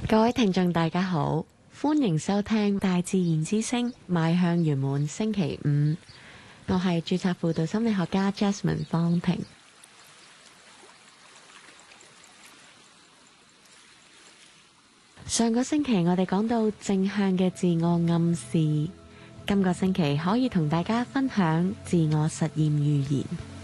各位聽眾大家好，歡迎收聽大自然之聲邁向圓滿星期五，我係註冊輔導心理學家 Jasmine 方婷。上個星期我哋講到正向嘅自我暗示，今個星期可以同大家分享自我實驗預言。